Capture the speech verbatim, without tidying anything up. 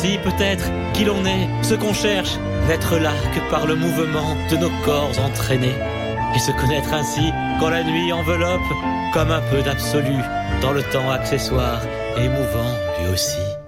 Si peut-être qui l'on est, ce qu'on cherche, n'être là que par le mouvement de nos corps entraînés, et se connaître ainsi quand la nuit enveloppe comme un peu d'absolu dans le temps accessoire, émouvant lui aussi.